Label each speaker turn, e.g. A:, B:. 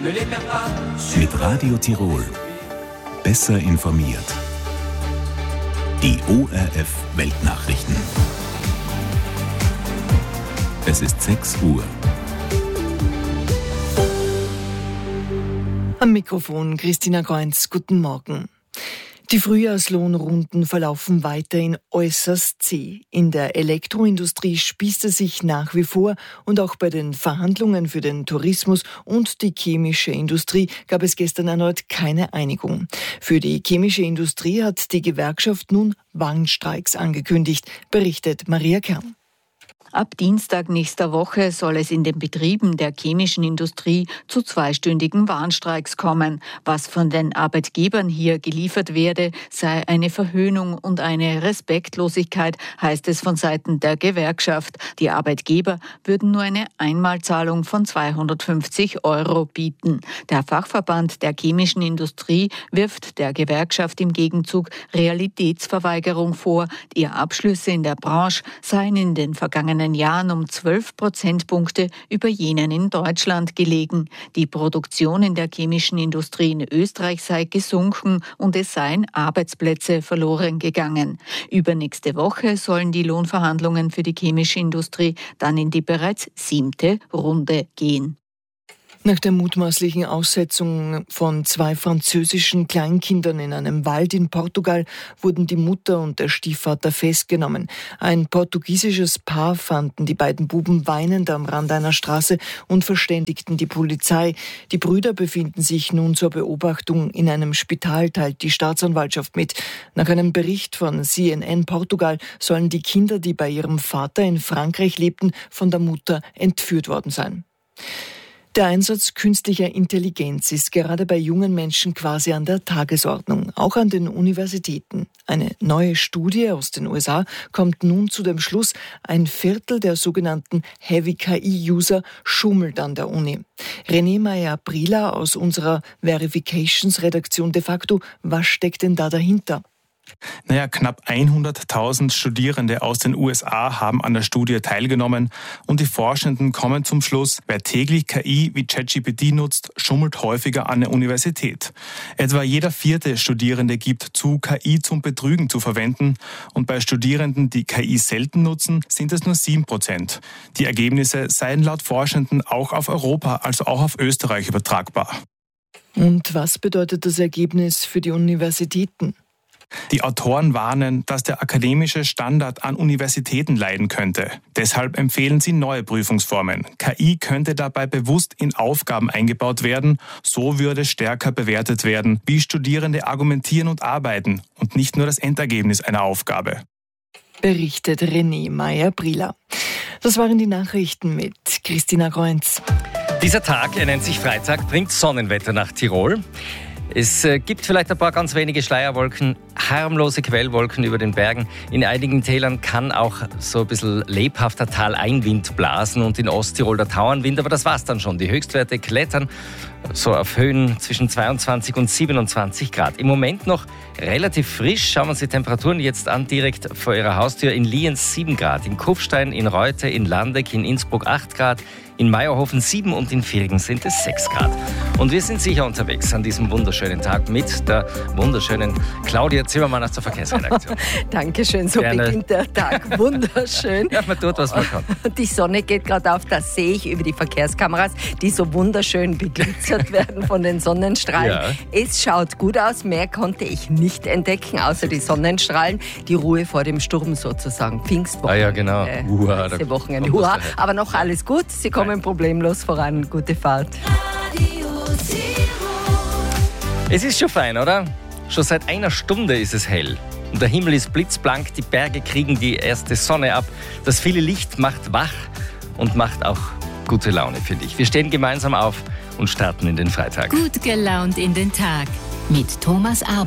A: Mit Radio Tirol. Besser informiert. Die ORF Weltnachrichten. Es ist 6 Uhr.
B: Am Mikrofon Christina Kreunz. Guten Morgen. Die Frühjahrslohnrunden verlaufen weiterhin äußerst zäh. In der Elektroindustrie spießt es sich nach wie vor und auch bei den Verhandlungen für den Tourismus und die chemische Industrie gab es gestern erneut keine Einigung. Für die chemische Industrie hat die Gewerkschaft nun Warnstreiks angekündigt, berichtet Maria Kern.
C: Ab Dienstag nächster Woche soll es in den Betrieben der chemischen Industrie zu 2-stündigen Warnstreiks kommen. Was von den Arbeitgebern hier geliefert werde, sei eine Verhöhnung und eine Respektlosigkeit, heißt es von Seiten der Gewerkschaft. Die Arbeitgeber würden nur eine Einmalzahlung von 250 € bieten. Der Fachverband der chemischen Industrie wirft der Gewerkschaft im Gegenzug Realitätsverweigerung vor. Die Abschlüsse in der Branche seien in den vergangenen Jahren um 12 Prozentpunkte über jenen in Deutschland gelegen. Die Produktion in der chemischen Industrie in Österreich sei gesunken und es seien Arbeitsplätze verloren gegangen. Übernächste Woche sollen die Lohnverhandlungen für die chemische Industrie dann in die bereits 7. Runde gehen.
B: Nach der mutmaßlichen Aussetzung von 2 französischen Kleinkindern in einem Wald in Portugal wurden die Mutter und der Stiefvater festgenommen. Ein portugiesisches Paar fanden die beiden Buben weinend am Rand einer Straße und verständigten die Polizei. Die Brüder befinden sich nun zur Beobachtung in einem Spital, teilt die Staatsanwaltschaft mit. Nach einem Bericht von CNN Portugal sollen die Kinder, die bei ihrem Vater in Frankreich lebten, von der Mutter entführt worden sein. Der Einsatz künstlicher Intelligenz ist gerade bei jungen Menschen quasi an der Tagesordnung, auch an den Universitäten. Eine neue Studie aus den USA kommt nun zu dem Schluss, 1/4 der sogenannten Heavy-KI-User schummelt an der Uni. René Meyer-Brila aus unserer Verifications-Redaktion de facto, was steckt denn da dahinter?
D: Knapp 100.000 Studierende aus den USA haben an der Studie teilgenommen und die Forschenden kommen zum Schluss, wer täglich KI wie ChatGPT nutzt, schummelt häufiger an der Universität. Etwa jeder 4. Studierende gibt zu, KI zum Betrügen zu verwenden und bei Studierenden, die KI selten nutzen, sind es nur 7%. Die Ergebnisse seien laut Forschenden auch auf Europa, also auch auf Österreich übertragbar.
B: Und was bedeutet das Ergebnis für die Universitäten?
D: Die Autoren warnen, dass der akademische Standard an Universitäten leiden könnte. Deshalb empfehlen sie neue Prüfungsformen. KI könnte dabei bewusst in Aufgaben eingebaut werden. So würde stärker bewertet werden, wie Studierende argumentieren und arbeiten und nicht nur das Endergebnis einer Aufgabe.
B: Berichtet René Meyer-Brila. Das waren die Nachrichten mit Christina Kreunz.
E: Dieser Tag, er nennt sich Freitag, bringt Sonnenwetter nach Tirol. Es gibt vielleicht ein paar ganz wenige Schleierwolken, harmlose Quellwolken über den Bergen. In einigen Tälern kann auch so ein bisschen lebhafter Taleinwind blasen und in Osttirol der Tauernwind. Aber das war's dann schon. Die Höchstwerte klettern so auf Höhen zwischen 22 und 27 Grad. Im Moment noch relativ frisch. Schauen wir uns die Temperaturen jetzt an, direkt vor Ihrer Haustür. In Lienz 7 Grad, in Kufstein, in Reute, in Landeck, in Innsbruck 8 Grad. In Meierhofen 7 und in Virgen sind es 6 Grad. Und wir sind sicher unterwegs an diesem wunderschönen Tag mit der wunderschönen Claudia Zimmermann aus der Verkehrsredaktion.
F: Dankeschön, so
E: Gerne.
F: beginnt der Tag. Wunderschön.
E: Ja, man tut, was man kann.
F: Die Sonne geht gerade auf, das sehe ich über die Verkehrskameras, die so wunderschön beglitzert werden von den Sonnenstrahlen.
E: Ja.
F: Es schaut gut aus, mehr konnte ich nicht entdecken, außer die Sonnenstrahlen. Die Ruhe vor dem Sturm sozusagen, Pfingstwochenende.
E: Ja, genau.
F: Nächste Wochenende. Hurra. Aber noch alles gut, Sie kommen problemlos voran. Gute Fahrt.
E: Es ist schon fein, oder? Schon seit einer Stunde ist es hell. Und der Himmel ist blitzblank, die Berge kriegen die erste Sonne ab. Das viele Licht macht wach und macht auch gute Laune, finde ich. Wir stehen gemeinsam auf und starten in den Freitag.
G: Gut gelaunt in den Tag mit Thomas Arbeit.